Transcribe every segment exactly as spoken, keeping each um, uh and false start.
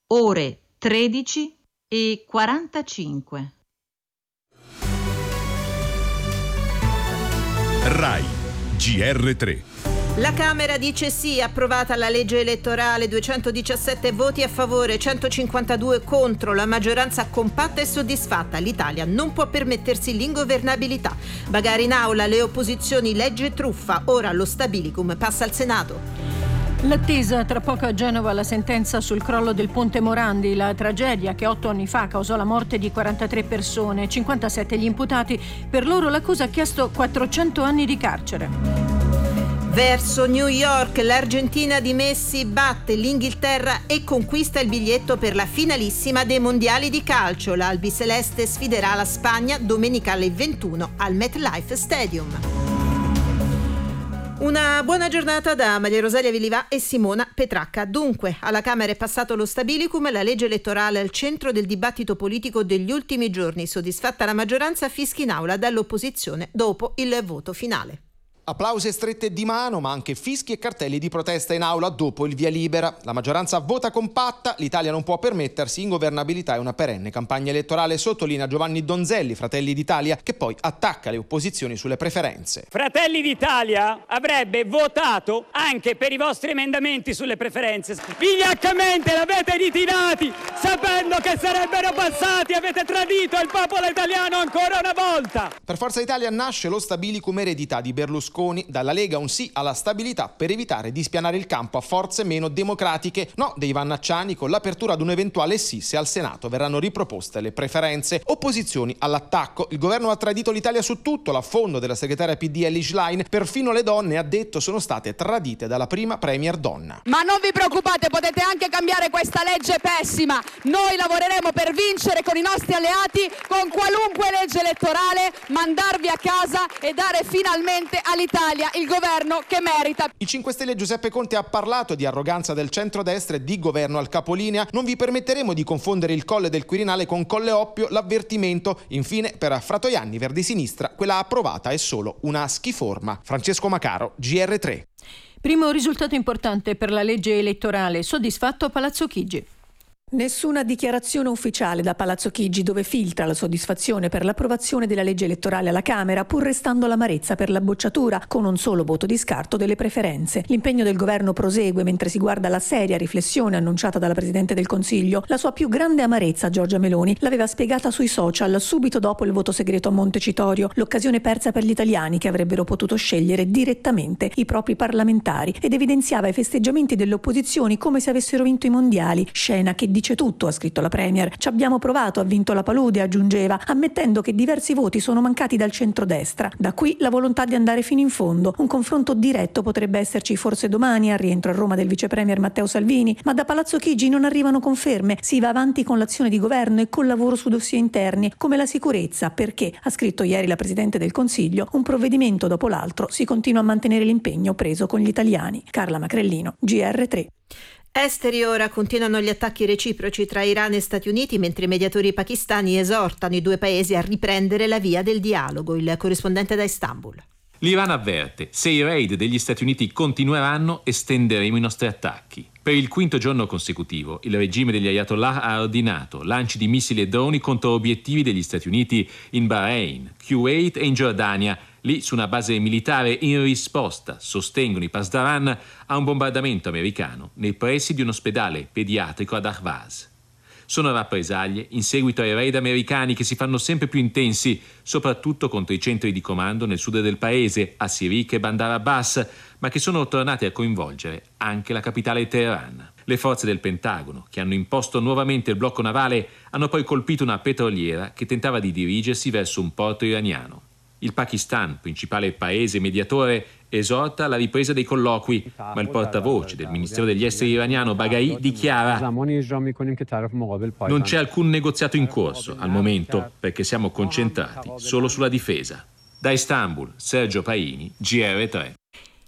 ore tredici e quarantacinque. Rai G R tre. La Camera dice sì, approvata la legge elettorale, duecentodiciassette voti a favore, centocinquantadue contro, la maggioranza compatta e soddisfatta. L'Italia non può permettersi l'ingovernabilità. Bagare in aula le opposizioni, legge truffa, ora lo stabilicum passa al Senato. L'attesa, tra poco a Genova la sentenza sul crollo del ponte Morandi, la tragedia che otto anni fa causò la morte di quarantatré persone, cinquantasette gli imputati. Per loro l'accusa ha chiesto quattrocento anni di carcere. Verso New York, l'Argentina di Messi batte l'Inghilterra e conquista il biglietto per la finalissima dei mondiali di calcio. L'Albiceleste sfiderà la Spagna domenica alle ventuno al MetLife Stadium. Una buona giornata da Maria Rosaria Villivà e Simona Petracca. Dunque, alla Camera è passato lo stabilicum, la legge elettorale al centro del dibattito politico degli ultimi giorni. Soddisfatta la maggioranza, fischi in aula dall'opposizione dopo il voto finale. Applausi e strette di mano, ma anche fischi e cartelli di protesta in aula dopo il via libera. La maggioranza vota compatta, l'Italia non può permettersi ingovernabilità e una perenne campagna elettorale, sottolinea Giovanni Donzelli, Fratelli d'Italia, che poi attacca le opposizioni sulle preferenze. Fratelli d'Italia avrebbe votato anche per i vostri emendamenti sulle preferenze. Vigliaccamente l'avete ritirati, sapendo che sarebbero passati, avete tradito il popolo italiano ancora una volta. Per Forza Italia nasce lo stabilicum eredità di Berlusconi. Dalla Lega un sì alla stabilità per evitare di spianare il campo a forze meno democratiche. No dei Vannacciani con l'apertura ad un eventuale sì se al Senato verranno riproposte le preferenze. Opposizioni all'attacco. Il governo ha tradito l'Italia su tutto. L'affondo della segretaria P D Elly Schlein. Perfino le donne, ha detto, sono state tradite dalla prima premier donna. Ma non vi preoccupate, potete anche cambiare questa legge pessima. Noi lavoreremo per vincere con i nostri alleati, con qualunque legge elettorale, mandarvi a casa e dare finalmente all'Italia Italia il governo che merita. Il cinque Stelle Giuseppe Conte ha parlato di arroganza del centrodestra e di governo al capolinea. Non vi permetteremo di confondere il Colle del Quirinale con Colle Oppio, l'avvertimento. Infine, per Fratoianni, Verdi Sinistra, quella approvata è solo una schiforma. Francesco Macaro, G R tre. Primo risultato importante per la legge elettorale, soddisfatto a Palazzo Chigi. Nessuna dichiarazione ufficiale da Palazzo Chigi, dove filtra la soddisfazione per l'approvazione della legge elettorale alla Camera, pur restando l'amarezza per la bocciatura, con un solo voto di scarto delle preferenze. L'impegno del governo prosegue mentre si guarda la seria riflessione annunciata dalla Presidente del Consiglio. La sua più grande amarezza, Giorgia Meloni, l'aveva spiegata sui social subito dopo il voto segreto a Montecitorio, l'occasione persa per gli italiani che avrebbero potuto scegliere direttamente i propri parlamentari, ed evidenziava i festeggiamenti delle opposizioni come se avessero vinto i mondiali, scena che dice tutto, ha scritto la Premier. Ci abbiamo provato, ha vinto la palude, aggiungeva, ammettendo che diversi voti sono mancati dal centrodestra. Da qui la volontà di andare fino in fondo. Un confronto diretto potrebbe esserci forse domani al rientro a Roma del vice premier Matteo Salvini, ma da Palazzo Chigi non arrivano conferme. Si va avanti con l'azione di governo e col lavoro su dossier interni, come la sicurezza, perché, ha scritto ieri la Presidente del Consiglio, un provvedimento dopo l'altro si continua a mantenere l'impegno preso con gli italiani. Carla Macrellino, G R tre. Esteri ora, continuano gli attacchi reciproci tra Iran e Stati Uniti, mentre i mediatori pakistani esortano i due paesi a riprendere la via del dialogo. Il corrispondente da Istanbul. L'Iran avverte: se i raid degli Stati Uniti continueranno, estenderemo i nostri attacchi. Per il quinto giorno consecutivo, il regime degli Ayatollah ha ordinato lanci di missili e droni contro obiettivi degli Stati Uniti in Bahrain, Kuwait e in Giordania, lì su una base militare in risposta, sostengono i Pasdaran, a un bombardamento americano nei pressi di un ospedale pediatrico ad Ahvaz. Sono rappresaglie in seguito ai raid americani che si fanno sempre più intensi, soprattutto contro i centri di comando nel sud del paese, a Sirik e Bandar Abbas, ma che sono tornati a coinvolgere anche la capitale Teheran. Le forze del Pentagono, che hanno imposto nuovamente il blocco navale, hanno poi colpito una petroliera che tentava di dirigersi verso un porto iraniano. Il Pakistan, principale paese mediatore, esorta alla ripresa dei colloqui, ma il portavoce del Ministero degli Esteri iraniano, Baghai, dichiara: non c'è alcun negoziato in corso al momento perché siamo concentrati solo sulla difesa. Da Istanbul, Sergio Paini, G R tre.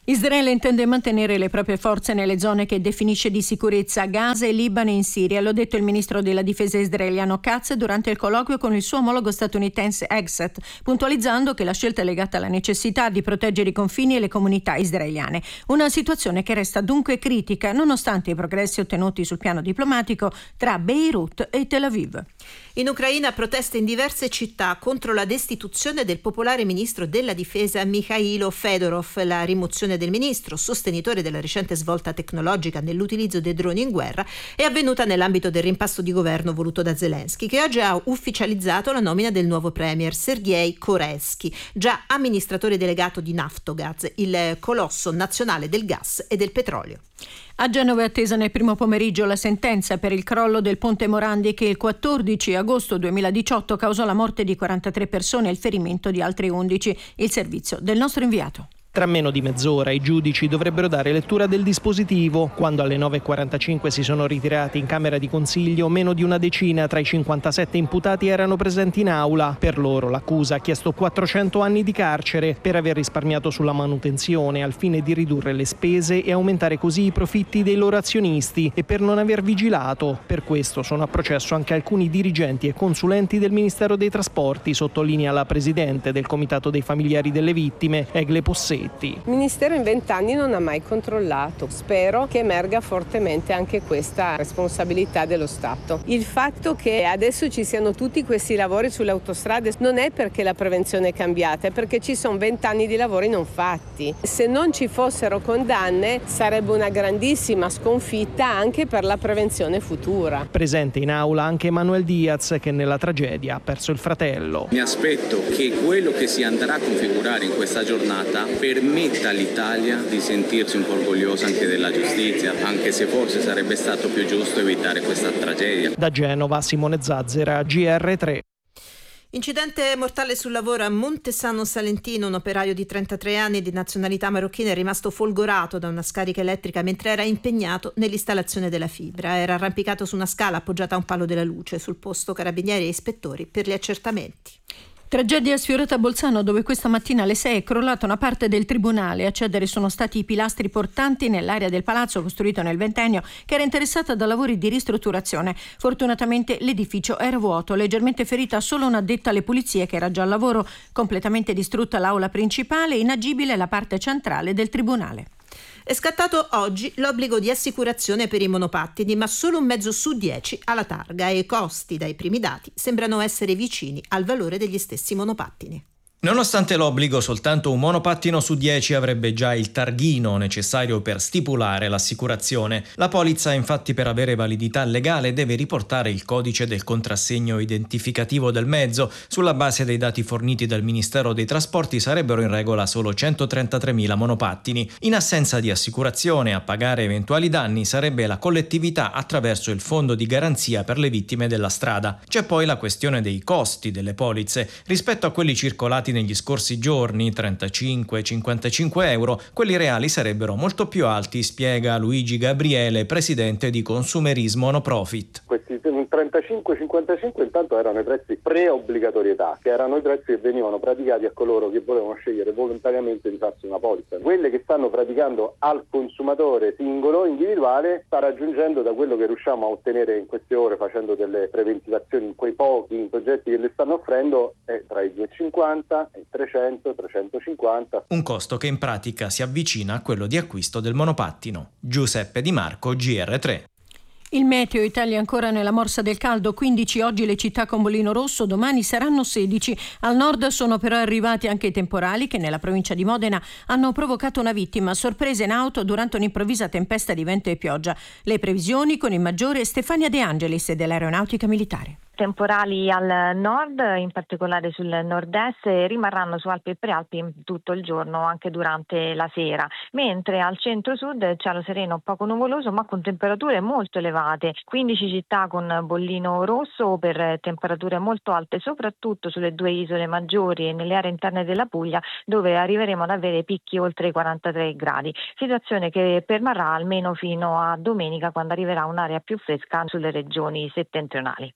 Israele intende mantenere le proprie forze nelle zone che definisce di sicurezza, Gaza e Libano e in Siria. Lo ha detto il ministro della difesa israeliano Katz durante il colloquio con il suo omologo statunitense Hegseth, puntualizzando che la scelta è legata alla necessità di proteggere i confini e le comunità israeliane. Una situazione che resta dunque critica nonostante i progressi ottenuti sul piano diplomatico tra Beirut e Tel Aviv. In Ucraina proteste in diverse città contro la destituzione del popolare ministro della difesa Mikhailo Fedorov. La rimozione del ministro, sostenitore della recente svolta tecnologica nell'utilizzo dei droni in guerra, è avvenuta nell'ambito del rimpasto di governo voluto da Zelensky, che oggi ha ufficializzato la nomina del nuovo premier Sergei Korevsky, già amministratore delegato di Naftogaz, il colosso nazionale del gas e del petrolio. A Genova è attesa nel primo pomeriggio la sentenza per il crollo del ponte Morandi che il quattordici agosto duemiladiciotto causò la morte di quarantatré persone e il ferimento di altri undici. Il servizio del nostro inviato. Tra meno di mezz'ora i giudici dovrebbero dare lettura del dispositivo. Quando alle nove e quarantacinque si sono ritirati in camera di consiglio, meno di una decina tra i cinquantasette imputati erano presenti in aula. Per loro l'accusa ha chiesto quattrocento anni di carcere per aver risparmiato sulla manutenzione al fine di ridurre le spese e aumentare così i profitti dei loro azionisti e per non aver vigilato. Per questo sono a processo anche alcuni dirigenti e consulenti del Ministero dei Trasporti, sottolinea la presidente del Comitato dei Familiari delle Vittime, Egle Possetti. Il Ministero in vent'anni non ha mai controllato. Spero che emerga fortemente anche questa responsabilità dello Stato. Il fatto che adesso ci siano tutti questi lavori sulle autostrade non è perché la prevenzione è cambiata, è perché ci sono vent'anni di lavori non fatti. Se non ci fossero condanne sarebbe una grandissima sconfitta anche per la prevenzione futura. Presente in aula anche Manuel Diaz, che nella tragedia ha perso il fratello. Mi aspetto che quello che si andrà a configurare in questa giornata permetta all'Italia di sentirsi un po' orgogliosa anche della giustizia, anche se forse sarebbe stato più giusto evitare questa tragedia. Da Genova, Simone Zazzera, G R tre. Incidente mortale sul lavoro a Montesano Salentino. Un operaio di trentatré anni di nazionalità marocchina è rimasto folgorato da una scarica elettrica mentre era impegnato nell'installazione della fibra. Era arrampicato su una scala appoggiata a un palo della luce. Sul posto carabinieri e ispettori per gli accertamenti. Tragedia sfiorata a Bolzano, dove questa mattina alle sei è crollata una parte del tribunale. A cedere sono stati i pilastri portanti nell'area del palazzo costruito nel ventennio, che era interessata da lavori di ristrutturazione. Fortunatamente l'edificio era vuoto, leggermente ferita solo un'addetta alle pulizie che era già al lavoro. Completamente distrutta l'aula principale e inagibile la parte centrale del tribunale. È scattato oggi l'obbligo di assicurazione per i monopattini, ma solo un mezzo su dieci ha la targa e i costi, dai primi dati, sembrano essere vicini al valore degli stessi monopattini. Nonostante l'obbligo, soltanto un monopattino su dieci avrebbe già il targhino necessario per stipulare l'assicurazione. La polizza, infatti, per avere validità legale deve riportare il codice del contrassegno identificativo del mezzo. Sulla base dei dati forniti dal Ministero dei Trasporti sarebbero in regola solo centotrentatremila monopattini. In assenza di assicurazione, a pagare eventuali danni sarebbe la collettività attraverso il fondo di garanzia per le vittime della strada. C'è poi la questione dei costi delle polizze. Rispetto a quelli circolati negli scorsi giorni, trentacinque cinquantacinque euro, quelli reali sarebbero molto più alti, spiega Luigi Gabriele, presidente di Consumerismo No Profit. Questi trentacinque cinquantacinque intanto erano i prezzi pre-obbligatorietà, che erano i prezzi che venivano praticati a coloro che volevano scegliere volontariamente di farsi una polizza. Quelle che stanno praticando al consumatore singolo, individuale, sta raggiungendo, da quello che riusciamo a ottenere in queste ore facendo delle preventivazioni in quei pochi soggetti che le stanno offrendo, è tra i duecentocinquanta e i trecento trecentocinquanta. Un costo che in pratica si avvicina a quello di acquisto del monopattino. Giuseppe Di Marco, G R tre. Il meteo: Italia ancora nella morsa del caldo, quindici oggi le città con bollino rosso, domani saranno sedici. Al nord sono però arrivati anche i temporali che nella provincia di Modena hanno provocato una vittima, sorpresa in auto durante un'improvvisa tempesta di vento e pioggia. Le previsioni con il maggiore Stefania De Angelis dell'Aeronautica Militare. Temporali al nord, in particolare sul nord-est, rimarranno su Alpi e Prealpi tutto il giorno, anche durante la sera, mentre al centro-sud cielo sereno poco nuvoloso ma con temperature molto elevate, quindici città con bollino rosso per temperature molto alte, soprattutto sulle due isole maggiori e nelle aree interne della Puglia, dove arriveremo ad avere picchi oltre i quarantatré gradi, situazione che permarrà almeno fino a domenica, quando arriverà un'area più fresca sulle regioni settentrionali.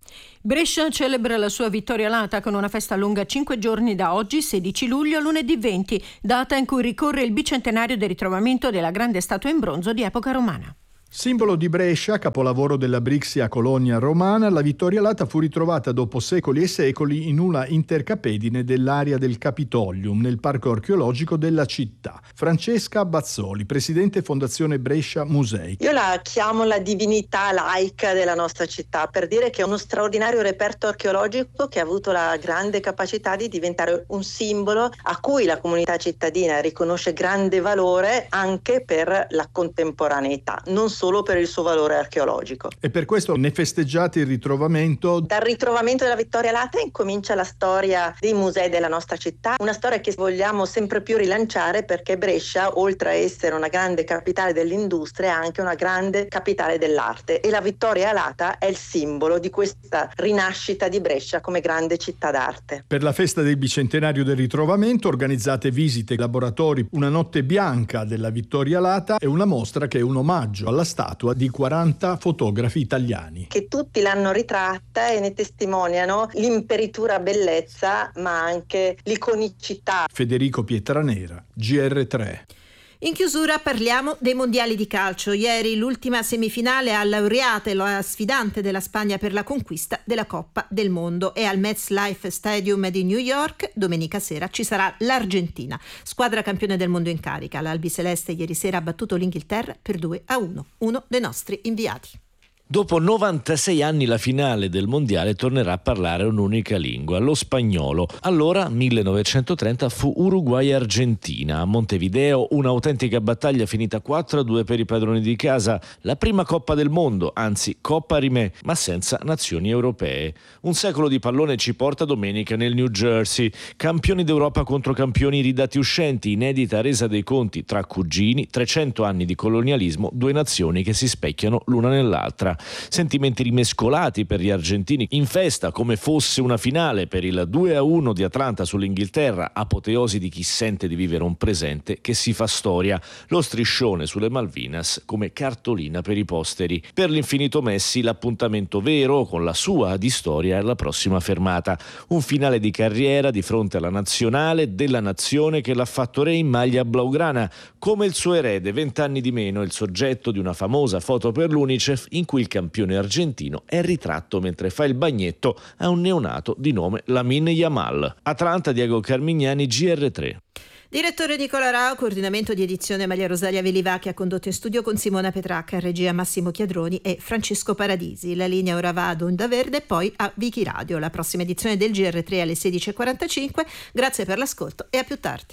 Brescia celebra la sua vittoria alata con una festa lunga cinque giorni da oggi, sedici luglio, a lunedì venti, data in cui ricorre il bicentenario del ritrovamento della grande statua in bronzo di epoca romana. Simbolo di Brescia, capolavoro della Brixia colonia romana, la Vittoria Alata fu ritrovata dopo secoli e secoli in una intercapedine dell'area del Capitolium, nel parco archeologico della città. Francesca Bazzoli, presidente Fondazione Brescia Musei. Io la chiamo la divinità laica della nostra città, per dire che è uno straordinario reperto archeologico che ha avuto la grande capacità di diventare un simbolo a cui la comunità cittadina riconosce grande valore anche per la contemporaneità, non solo per il suo valore archeologico. E per questo ne festeggiate il ritrovamento? Dal ritrovamento della Vittoria Alata incomincia la storia dei musei della nostra città, una storia che vogliamo sempre più rilanciare perché Brescia, oltre a essere una grande capitale dell'industria, è anche una grande capitale dell'arte e la Vittoria Alata è il simbolo di questa rinascita di Brescia come grande città d'arte. Per la festa del bicentenario del ritrovamento organizzate visite, laboratori, una notte bianca della Vittoria Alata e una mostra che è un omaggio alla statua di quaranta fotografi italiani. Che tutti l'hanno ritratta e ne testimoniano l'imperitura bellezza ma anche l'iconicità. Federico Pietranera, G R tre. In chiusura parliamo dei mondiali di calcio. Ieri l'ultima semifinale ha laureato la sfidante della Spagna per la conquista della Coppa del Mondo e al MetLife Stadium di New York domenica sera ci sarà l'Argentina, squadra campione del mondo in carica. L'Albiceleste ieri sera ha battuto l'Inghilterra per due a uno, uno dei nostri inviati. Dopo novantasei anni la finale del mondiale tornerà a parlare un'unica lingua, lo spagnolo. Allora, millenovecentotrenta, fu Uruguay-Argentina. A Montevideo un'autentica battaglia finita quattro a due per i padroni di casa. La prima Coppa del Mondo, anzi Coppa Rimè, ma senza nazioni europee. Un secolo di pallone ci porta domenica nel New Jersey. Campioni d'Europa contro campioni ridati uscenti, inedita resa dei conti tra cugini, trecento anni di colonialismo, due nazioni che si specchiano l'una nell'altra. Sentimenti rimescolati per gli argentini, in festa come fosse una finale per il due a uno di Atlanta sull'Inghilterra, apoteosi di chi sente di vivere un presente che si fa storia, lo striscione sulle Malvinas come cartolina per i posteri. Per l'infinito Messi l'appuntamento vero con la sua di storia è la prossima fermata, un finale di carriera di fronte alla nazionale della nazione che l'ha fatto re in maglia blaugrana, come il suo erede, vent'anni di meno, il soggetto di una famosa foto per l'Unicef in cui il campione argentino è ritratto mentre fa il bagnetto a un neonato di nome Lamine Yamal. Atlanta, Diego Carmignani, G R tre. Direttore Nicola Rao, coordinamento di edizione Maria Rosalia Velivacchi, ha condotto in studio con Simona Petracca, regia Massimo Chiadroni e Francesco Paradisi. La linea ora va ad Onda Verde e poi a Vichi Radio. La prossima edizione del G R tre alle sedici e quarantacinque. Grazie per l'ascolto e a più tardi.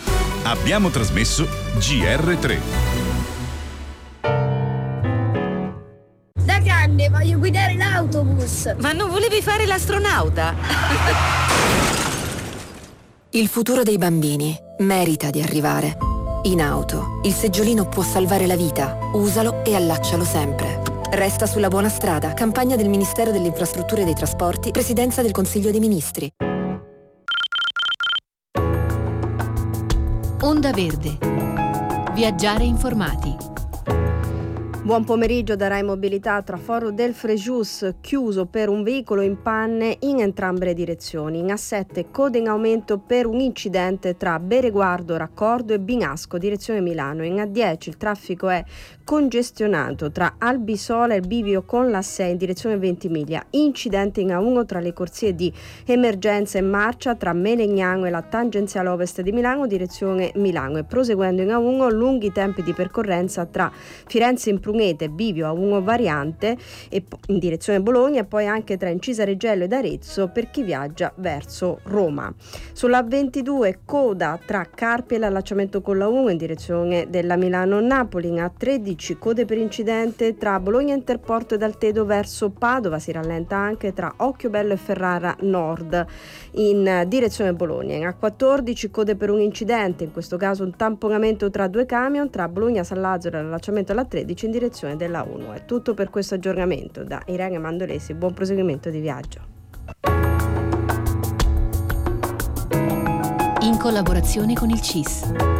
Abbiamo trasmesso G R tre. Da grande voglio guidare l'autobus. Ma non volevi fare l'astronauta? Il futuro dei bambini merita di arrivare. In auto, il seggiolino può salvare la vita. Usalo e allaccialo sempre. Resta sulla buona strada. Campagna del Ministero delle Infrastrutture e dei Trasporti, Presidenza del Consiglio dei Ministri. Onda Verde. Viaggiare informati. Buon pomeriggio da Rai Mobilità. Traforo del Frejus chiuso per un veicolo in panne in entrambe le direzioni. In A sette code in aumento per un incidente tra Bereguardo Raccordo e Binasco direzione Milano. In A dieci il traffico è congestionato tra Albisola e il bivio con l'A sei in direzione Ventimiglia. Incidente in A uno tra le corsie di emergenza in marcia tra Melegnano e la tangenziale ovest di Milano direzione Milano. E proseguendo in A uno lunghi tempi di percorrenza tra Firenze in Prunete, bivio A uno variante e in direzione Bologna e poi anche tra Incisa Reggello ed Arezzo per chi viaggia verso Roma. Sulla ventidue coda tra Carpi e l'allacciamento con la uno in direzione della Milano-Napoli. In A tredici code per incidente tra Bologna Interporto ed Altedo verso Padova. Si rallenta anche tra Occhiobello e Ferrara Nord in direzione Bologna. In A quattordici code per un incidente, in questo caso un tamponamento tra due camion tra Bologna San Lazzaro e l'allacciamento alla tredici in direzione della uno. È tutto per questo aggiornamento. Da Irene Mandolesi, buon proseguimento di viaggio. In collaborazione con il C I S.